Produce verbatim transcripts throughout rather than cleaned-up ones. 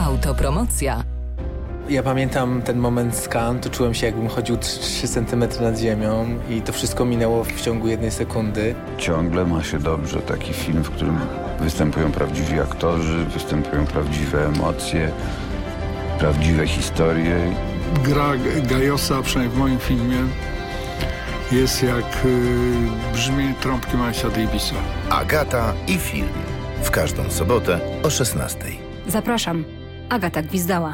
Autopromocja. Ja pamiętam ten moment z Cannes, to czułem się, jakbym chodził trzy centymetry nad ziemią i to wszystko minęło w ciągu jednej sekundy. Ciągle ma się dobrze. Taki film, w którym występują prawdziwi aktorzy, występują prawdziwe emocje, prawdziwe historie. Gra Gajosa, przynajmniej w moim filmie, jest jak y, brzmienie trąbki Milesa Davisa. Agata i film. W każdą sobotę o szesnastej. Zapraszam. Agata Gwizdała.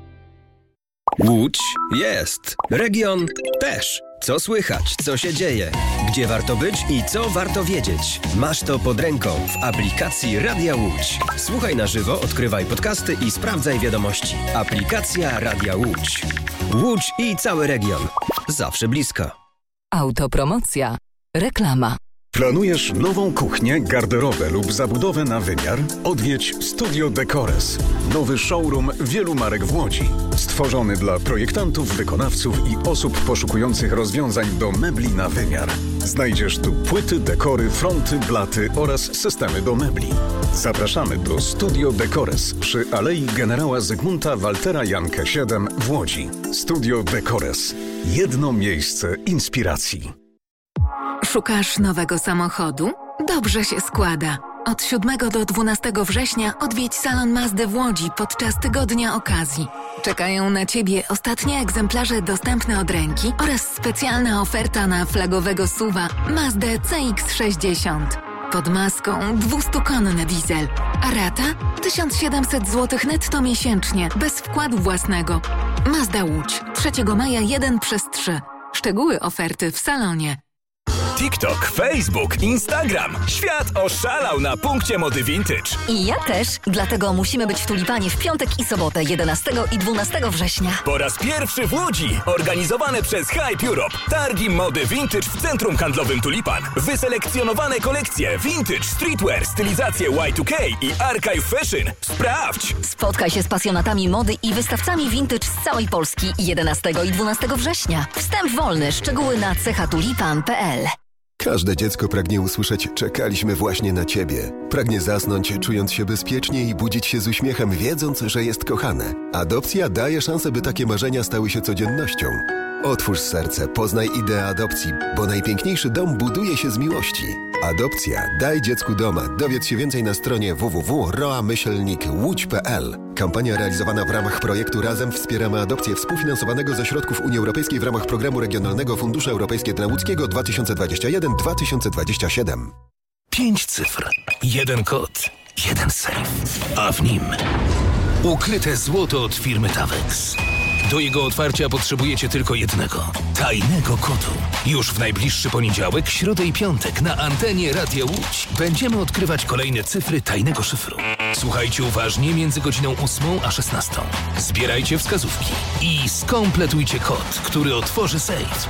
Łódź jest. Region też. Co słychać, co się dzieje, gdzie warto być i co warto wiedzieć. Masz to pod ręką w aplikacji Radia Łódź. Słuchaj na żywo, odkrywaj podcasty i sprawdzaj wiadomości. Aplikacja Radia Łódź. Łódź i cały region. Zawsze blisko. Autopromocja. Reklama. Planujesz nową kuchnię, garderobę lub zabudowę na wymiar? Odwiedź Studio Decores. Nowy showroom wielu marek w Łodzi. Stworzony dla projektantów, wykonawców i osób poszukujących rozwiązań do mebli na wymiar. Znajdziesz tu płyty, dekory, fronty, blaty oraz systemy do mebli. Zapraszamy do Studio Decores przy Alei Generała Zygmunta Waltera Jankę siedem w Łodzi. Studio Decores. Jedno miejsce inspiracji. Szukasz nowego samochodu? Dobrze się składa. Od siódmego do dwunastego września odwiedź salon Mazdy w Łodzi podczas tygodnia okazji. Czekają na Ciebie ostatnie egzemplarze dostępne od ręki oraz specjalna oferta na flagowego suwa Mazdę C X sześćdziesiąt. Pod maską dwiestukonny diesel, a rata tysiąc siedemset złotych netto miesięcznie, bez wkładu własnego. Mazda Łódź, trzeciego maja jeden przez trzy. Szczegóły oferty w salonie. TikTok, Facebook, Instagram. Świat oszalał na punkcie mody vintage. I ja też, dlatego musimy być w Tulipanie w piątek i sobotę jedenastego i dwunastego września. Po raz pierwszy w Łodzi, organizowane przez Hype Europe. Targi mody vintage w centrum handlowym Tulipan. Wyselekcjonowane kolekcje vintage, streetwear, stylizacje Y dwa K i archive fashion. Sprawdź! Spotkaj się z pasjonatami mody i wystawcami vintage z całej Polski jedenastego i dwunastego września. Wstęp wolny, szczegóły na cechatulipan kropka p l. Każde dziecko pragnie usłyszeć „czekaliśmy właśnie na ciebie”. Pragnie zasnąć, czując się bezpiecznie i budzić się z uśmiechem, wiedząc, że jest kochane. Adopcja daje szansę, by takie marzenia stały się codziennością. Otwórz serce, poznaj ideę adopcji, bo najpiękniejszy dom buduje się z miłości. Adopcja. Daj dziecku doma. Dowiedz się więcej na stronie w w w kropka roa myślnik łódź kropka p l. Kampania realizowana w ramach projektu Razem wspieramy adopcję, współfinansowanego ze środków Unii Europejskiej w ramach Programu Regionalnego Funduszu Europejskiego dla Łódzkiego dwa tysiące dwudziesty pierwszy do dwa tysiące dwudziestego siódmego. Pięć cyfr, jeden kod, jeden sejf, a w nim ukryte złoto od firmy Tawex. Do jego otwarcia potrzebujecie tylko jednego, tajnego kodu. Już w najbliższy poniedziałek, środę i piątek na antenie Radia Łódź będziemy odkrywać kolejne cyfry tajnego szyfru. Słuchajcie uważnie między godziną ósmą a szesnastą. Zbierajcie wskazówki i skompletujcie kod, który otworzy sejf.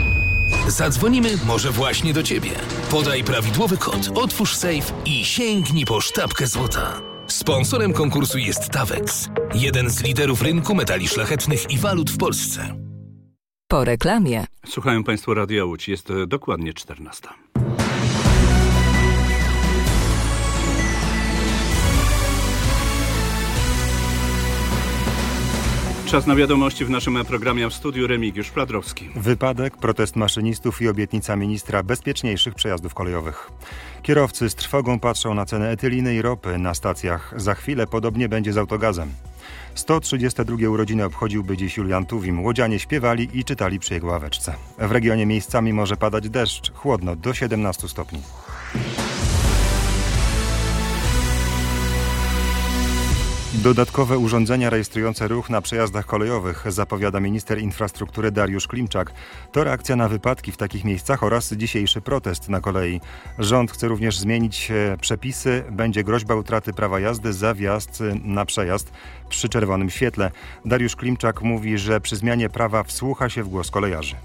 Zadzwonimy może właśnie do Ciebie. Podaj prawidłowy kod, otwórz sejf i sięgnij po sztabkę złota. Sponsorem konkursu jest Tawex, jeden z liderów rynku metali szlachetnych i walut w Polsce. Po reklamie. Słuchają Państwo Radia Łódź. Jest dokładnie czternasta. Czas na wiadomości w naszym programie, w studiu Remigiusz Fladrowski. Wypadek, protest maszynistów i obietnica ministra bezpieczniejszych przejazdów kolejowych. Kierowcy z trwogą patrzą na cenę etyliny i ropy na stacjach. Za chwilę podobnie będzie z autogazem. sto trzydzieste drugie urodziny obchodziłby dziś Julian Tuwim. Łodzianie śpiewali i czytali przy jego ławeczce. W regionie miejscami może padać deszcz, chłodno do siedemnastu stopni. Dodatkowe urządzenia rejestrujące ruch na przejazdach kolejowych, zapowiada minister infrastruktury Dariusz Klimczak. To reakcja na wypadki w takich miejscach oraz dzisiejszy protest na kolei. Rząd chce również zmienić przepisy. Będzie groźba utraty prawa jazdy za wjazd na przejazd przy czerwonym świetle. Dariusz Klimczak mówi, że przy zmianie prawa wsłucha się w głos kolejarzy.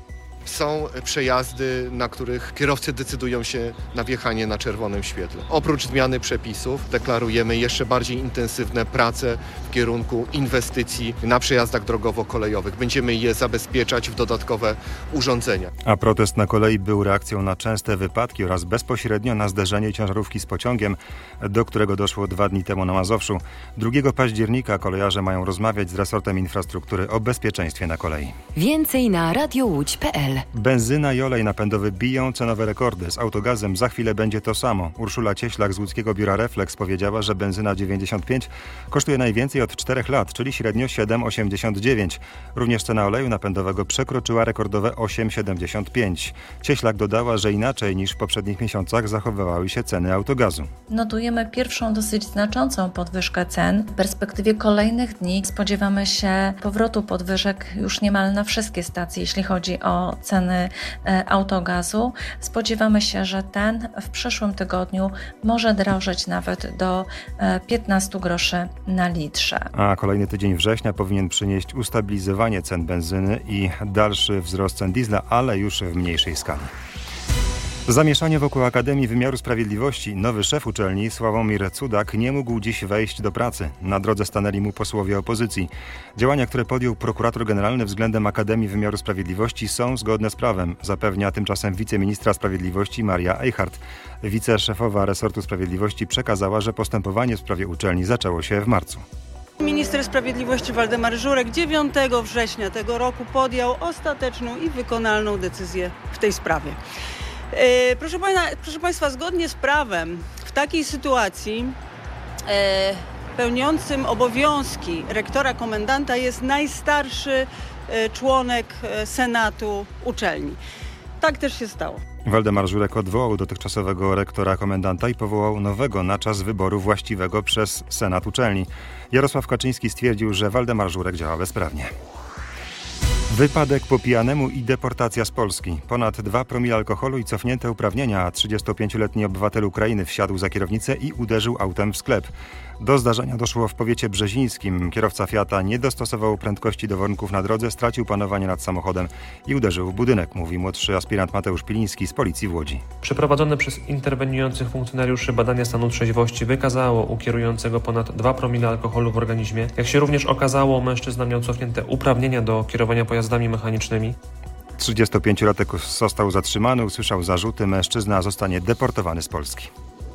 są przejazdy, na których kierowcy decydują się na wjechanie na czerwonym świetle. Oprócz zmiany przepisów deklarujemy jeszcze bardziej intensywne prace w kierunku inwestycji na przejazdach drogowo-kolejowych. Będziemy je zabezpieczać w dodatkowe urządzenia. A protest na kolei był reakcją na częste wypadki oraz bezpośrednio na zderzenie ciężarówki z pociągiem, do którego doszło dwa dni temu na Mazowszu. drugiego października kolejarze mają rozmawiać z resortem infrastruktury o bezpieczeństwie na kolei. Więcej na radio łódź kropka p l. Benzyna i olej napędowy biją cenowe rekordy. Z autogazem za chwilę będzie to samo. Urszula Cieślak z łódzkiego biura Reflex powiedziała, że benzyna dziewięćdziesiąt pięć kosztuje najwięcej od czterech lat, czyli średnio siedem osiemdziesiąt dziewięć. Również cena oleju napędowego przekroczyła rekordowe osiem siedemdziesiąt pięć. Cieślak dodała, że inaczej niż w poprzednich miesiącach zachowywały się ceny autogazu. Notujemy pierwszą dosyć znaczącą podwyżkę cen. W perspektywie kolejnych dni spodziewamy się powrotu podwyżek już niemal na wszystkie stacje, jeśli chodzi o ceny autogazu. Spodziewamy się, że ten w przyszłym tygodniu może drożeć nawet do piętnaście groszy na litrze. A kolejny tydzień września powinien przynieść ustabilizowanie cen benzyny i dalszy wzrost cen diesla, ale już w mniejszej skali. Zamieszanie wokół Akademii Wymiaru Sprawiedliwości. Nowy szef uczelni, Sławomir Cudak, nie mógł dziś wejść do pracy. Na drodze stanęli mu posłowie opozycji. Działania, które podjął prokurator generalny względem Akademii Wymiaru Sprawiedliwości, są zgodne z prawem, zapewnia tymczasem wiceministra sprawiedliwości Maria Eichhardt. Wiceszefowa resortu sprawiedliwości przekazała, że postępowanie w sprawie uczelni zaczęło się w marcu. Minister Sprawiedliwości Waldemar Żurek dziewiątego września tego roku podjął ostateczną i wykonalną decyzję w tej sprawie. E, proszę, pana, proszę Państwa, zgodnie z prawem w takiej sytuacji e, pełniącym obowiązki rektora komendanta jest najstarszy e, członek e, Senatu uczelni. Tak też się stało. Waldemar Żurek odwołał dotychczasowego rektora komendanta i powołał nowego na czas wyboru właściwego przez Senat uczelni. Jarosław Kaczyński stwierdził, że Waldemar Żurek działa bezprawnie. Wypadek po pijanemu i deportacja z Polski. Ponad dwa promile alkoholu i cofnięte uprawnienia, a trzydziestopięcioletni obywatel Ukrainy wsiadł za kierownicę i uderzył autem w sklep. Do zdarzenia doszło w powiecie brzezińskim. Kierowca Fiata nie dostosował prędkości do warunków na drodze, stracił panowanie nad samochodem i uderzył w budynek, mówi młodszy aspirant Mateusz Piliński z policji w Łodzi. Przeprowadzone przez interweniujących funkcjonariuszy badania stanu trzeźwości wykazało u kierującego ponad dwa promile alkoholu w organizmie. Jak się również okazało, mężczyzna miał cofnięte uprawnienia do kierowania pojazdami mechanicznymi. trzydziestopięciolatek został zatrzymany, usłyszał zarzuty, mężczyzna zostanie deportowany z Polski.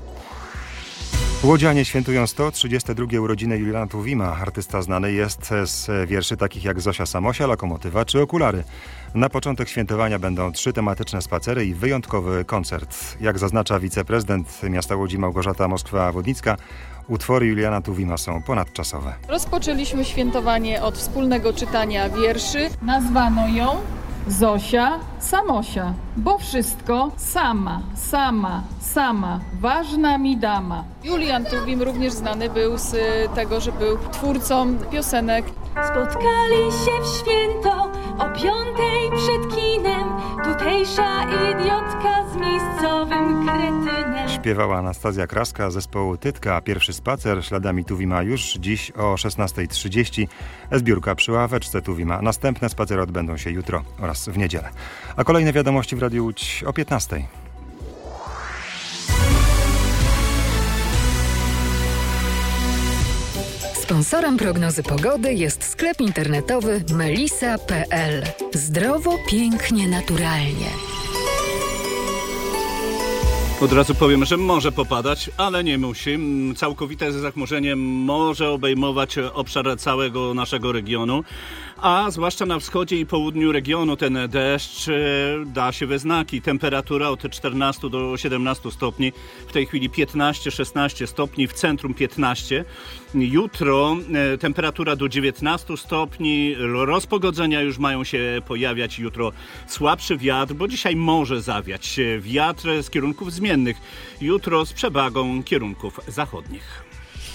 Łodzianie świętują sto trzydzieste drugie urodziny Juliana Tuwima. Artysta znany jest z wierszy takich jak Zosia Samosia, Lokomotywa czy Okulary. Na początek świętowania będą trzy tematyczne spacery i wyjątkowy koncert. Jak zaznacza wiceprezydent miasta Łodzi Małgorzata Moskwa-Wodnicka, utwory Juliana Tuwima są ponadczasowe. Rozpoczęliśmy świętowanie od wspólnego czytania wierszy. Nazwano ją Zosia Samosia, bo wszystko sama, sama, sama, ważna mi dama. Julian Tuwim również znany był z tego, że był twórcą piosenek. Spotkali się w święto o piątej przed kinem, tutejsza idiotka z miejscowym kretynem. Śpiewała Anastazja Kraska zespołu Tytka. Pierwszy spacer śladami Tuwima już dziś o szesnasta trzydzieści. Zbiórka przy ławeczce Tuwima. Następne spacery odbędą się jutro oraz w niedzielę. A kolejne wiadomości w Radiu Łódź o piętnastej. Sponsorem prognozy pogody jest sklep internetowy melisa kropka p l. Zdrowo, pięknie, naturalnie. Od razu powiem, że może popadać, ale nie musi. Całkowite zachmurzenie może obejmować obszar całego naszego regionu, a zwłaszcza na wschodzie i południu regionu ten deszcz da się we znaki. Temperatura od czternastu do siedemnastu stopni, w tej chwili piętnaście szesnaście stopni, w centrum piętnaście. Jutro temperatura do dziewiętnastu stopni, rozpogodzenia już mają się pojawiać. Jutro słabszy wiatr, bo dzisiaj może zawiać wiatr z kierunków zmiennych. Jutro z przewagą kierunków zachodnich.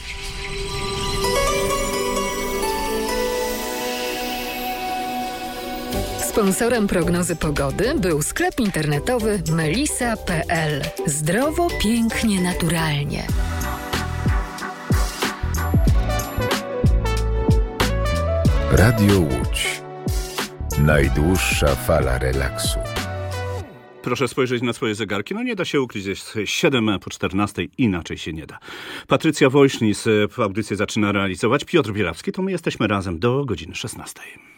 Sponsorem prognozy pogody był sklep internetowy melisa kropka p l. Zdrowo, pięknie, naturalnie. Radio Łódź. Najdłuższa fala relaksu. Proszę spojrzeć na swoje zegarki. No nie da się ukryć, jest siedem po czternastej, inaczej się nie da. Patrycja Wojsznis audycję zaczyna realizować. Piotr Bielawski, to my jesteśmy razem do godziny szesnastej.